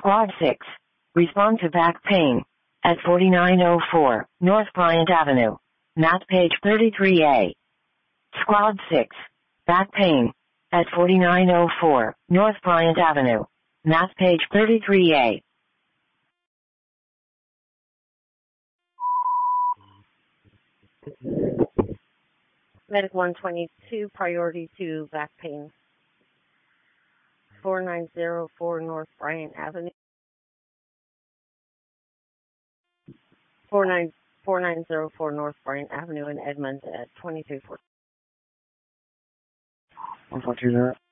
Squad 6. Respond to back pain. At 4904 North Bryant Avenue. Matt page 33A. Squad 6. Back pain. At 4904 North Bryant Avenue. Matt page 33A. Medic 122, priority to back pain. 4904 North Bryant Avenue. 4904 North Bryant Avenue in Edmonds at 2340. 142 there.